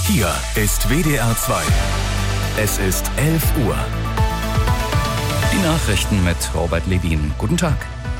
Hier ist WDR 2. Es ist 11 Uhr. Die Nachrichten mit Robert Levin. Guten Tag.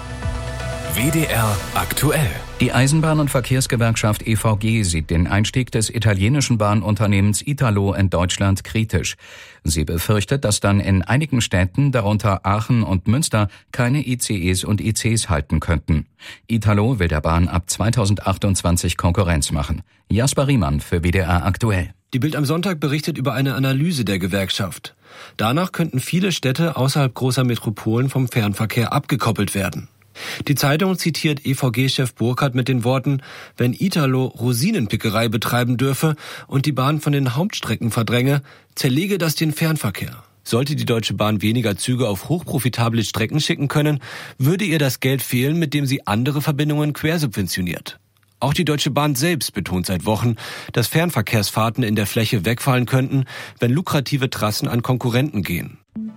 WDR aktuell. Die Eisenbahn- und Verkehrsgewerkschaft EVG sieht den Einstieg des italienischen Bahnunternehmens Italo in Deutschland kritisch. Sie befürchtet, dass dann in einigen Städten, darunter Aachen und Münster, keine ICEs und ICs halten könnten. Italo will der Bahn ab 2028 Konkurrenz machen. Jasper Riemann für WDR aktuell. Die Bild am Sonntag berichtet über eine Analyse der Gewerkschaft. Danach könnten viele Städte außerhalb großer Metropolen vom Fernverkehr abgekoppelt werden. Die Zeitung zitiert EVG-Chef Burkhardt mit den Worten: Wenn Italo Rosinenpickerei betreiben dürfe und die Bahn von den Hauptstrecken verdränge, zerlege das den Fernverkehr. Sollte die Deutsche Bahn weniger Züge auf hochprofitable Strecken schicken können, würde ihr das Geld fehlen, mit dem sie andere Verbindungen quersubventioniert. Auch die Deutsche Bahn selbst betont seit Wochen, dass Fernverkehrsfahrten in der Fläche wegfallen könnten, wenn lukrative Trassen an Konkurrenten gehen.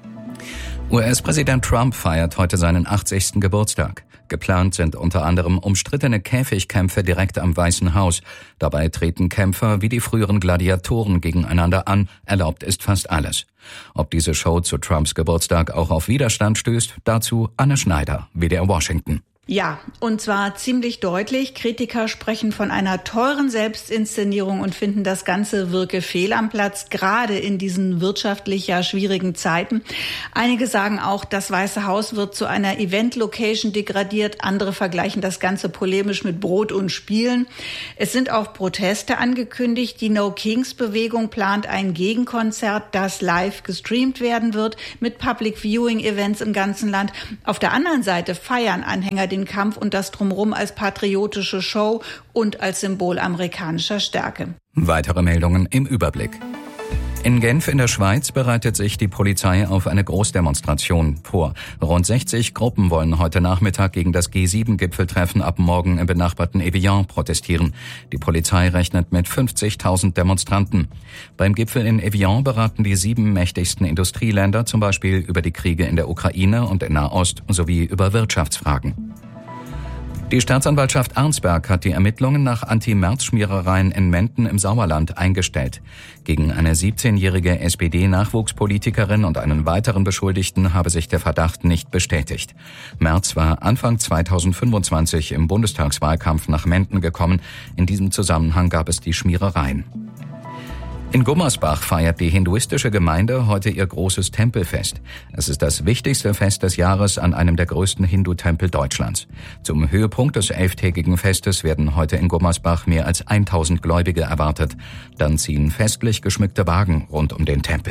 US-Präsident Trump feiert heute seinen 80. Geburtstag. Geplant sind unter anderem umstrittene Käfigkämpfe direkt am Weißen Haus. Dabei treten Kämpfer wie die früheren Gladiatoren gegeneinander an. Erlaubt ist fast alles. Ob diese Show zu Trumps Geburtstag auch auf Widerstand stößt, dazu Anne Schneider, WDR Washington. Ja, und zwar ziemlich deutlich. Kritiker sprechen von einer teuren Selbstinszenierung und finden, das Ganze wirke fehl am Platz, gerade in diesen wirtschaftlich ja schwierigen Zeiten. Einige sagen auch, das Weiße Haus wird zu einer Event-Location degradiert. Andere vergleichen das Ganze polemisch mit Brot und Spielen. Es sind auch Proteste angekündigt. Die No-Kings-Bewegung plant ein Gegenkonzert, das live gestreamt werden wird, mit Public-Viewing-Events im ganzen Land. Auf der anderen Seite feiern Anhänger den Kampf und das Drumherum als patriotische Show und als Symbol amerikanischer Stärke. Weitere Meldungen im Überblick. In Genf in der Schweiz bereitet sich die Polizei auf eine Großdemonstration vor. Rund 60 Gruppen wollen heute Nachmittag gegen das G7-Gipfeltreffen ab morgen im benachbarten Evian protestieren. Die Polizei rechnet mit 50.000 Demonstranten. Beim Gipfel in Evian beraten die 7 mächtigsten Industrieländer zum Beispiel über die Kriege in der Ukraine und in Nahost sowie über Wirtschaftsfragen. Die Staatsanwaltschaft Arnsberg hat die Ermittlungen nach Anti-Merz-Schmierereien in Menden im Sauerland eingestellt. Gegen eine 17-jährige SPD-Nachwuchspolitikerin und einen weiteren Beschuldigten habe sich der Verdacht nicht bestätigt. Merz war Anfang 2025 im Bundestagswahlkampf nach Menden gekommen. In diesem Zusammenhang gab es die Schmierereien. In Gummersbach feiert die hinduistische Gemeinde heute ihr großes Tempelfest. Es ist das wichtigste Fest des Jahres an einem der größten Hindu-Tempel Deutschlands. Zum Höhepunkt des 11-tägigen Festes werden heute in Gummersbach mehr als 1000 Gläubige erwartet. Dann ziehen festlich geschmückte Wagen rund um den Tempel.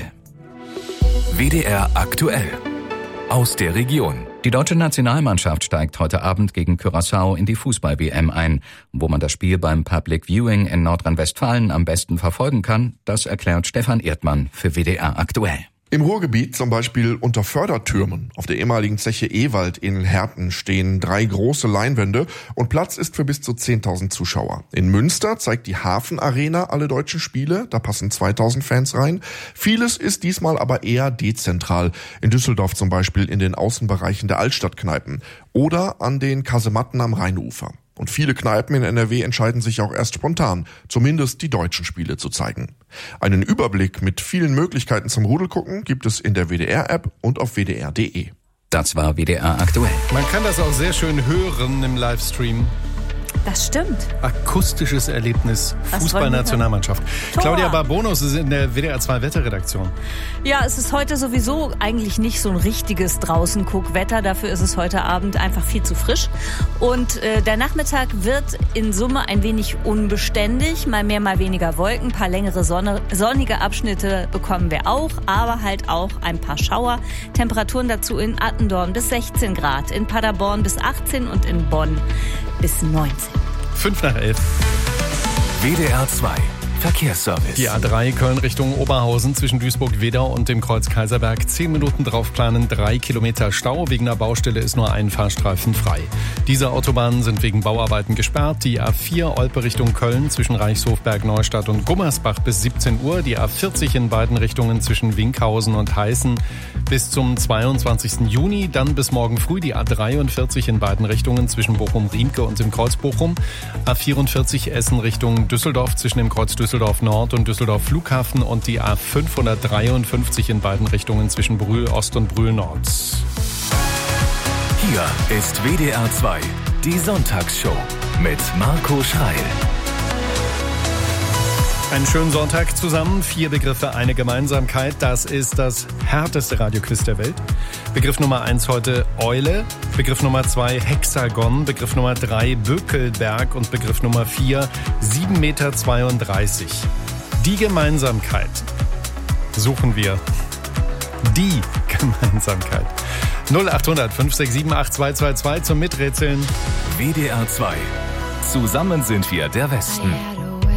WDR aktuell. Aus der Region. Die deutsche Nationalmannschaft steigt heute Abend gegen Curaçao in die Fußball-WM ein. Wo man das Spiel beim Public Viewing in Nordrhein-Westfalen am besten verfolgen kann, das erklärt Stefan Erdmann für WDR aktuell. Im Ruhrgebiet, zum Beispiel unter Fördertürmen, auf der ehemaligen Zeche Ewald in Herten, stehen 3 große Leinwände und Platz ist für bis zu 10.000 Zuschauer. In Münster zeigt die Hafenarena alle deutschen Spiele, da passen 2.000 Fans rein. Vieles ist diesmal aber eher dezentral. In Düsseldorf zum Beispiel in den Außenbereichen der Altstadtkneipen oder an den Kasematten am Rheinufer. Und viele Kneipen in NRW entscheiden sich auch erst spontan, zumindest die deutschen Spiele zu zeigen. Einen Überblick mit vielen Möglichkeiten zum Rudelgucken gibt es in der WDR-App und auf wdr.de. Das war WDR aktuell. Man kann das auch sehr schön hören im Livestream. Das stimmt. Akustisches Erlebnis, Fußballnationalmannschaft. Claudia Barbonus ist in der WDR 2 Wetterredaktion. Ja, es ist heute sowieso eigentlich nicht so ein richtiges Draußen-Guck-Wetter. Dafür ist es heute Abend einfach viel zu frisch. Und der Nachmittag wird in Summe ein wenig unbeständig. Mal mehr, mal weniger Wolken. Ein paar längere sonnige Abschnitte bekommen wir auch. Aber halt auch ein paar Schauer. Temperaturen dazu in Attendorn bis 16 Grad. In Paderborn bis 18 und in Bonn bis 19. 5 nach 11. WDR 2 Verkehrsservice. Die A3 Köln Richtung Oberhausen zwischen Duisburg-Wedau und dem Kreuz Kaiserberg. 10 Minuten draufplanen, 3 Kilometer Stau. Wegen der Baustelle ist nur ein Fahrstreifen frei. Diese Autobahnen sind wegen Bauarbeiten gesperrt. Die A4 Olpe Richtung Köln zwischen Reichshofberg, Neustadt und Gummersbach bis 17 Uhr. Die A40 in beiden Richtungen zwischen Winkhausen und Heißen bis zum 22. Juni. Dann bis morgen früh die A43 in beiden Richtungen zwischen Bochum-Riemke und dem Kreuz Bochum. A44 Essen Richtung Düsseldorf zwischen dem Kreuz Düsseldorf Düsseldorf Nord und Düsseldorf Flughafen und die A553 in beiden Richtungen zwischen Brühl Ost und Brühl Nord. Hier ist WDR 2, die Sonntagsshow mit Marco Schreil. Einen schönen Sonntag zusammen. 4 Begriffe, eine Gemeinsamkeit. Das ist das härteste Radioquiz der Welt. Begriff Nummer 1 heute Eule. Begriff Nummer 2 Hexagon. Begriff Nummer 3 Bökelberg. Und Begriff Nummer 4 7,32 Meter. Die Gemeinsamkeit suchen wir. Die Gemeinsamkeit. 0800 567 8222 zum Miträtseln. WDR 2. Zusammen sind wir der Westen.